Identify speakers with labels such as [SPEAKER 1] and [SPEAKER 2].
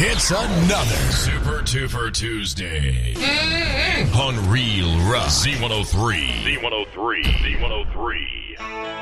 [SPEAKER 1] It's another Super Tufer Tuesday on Real Rock Z103.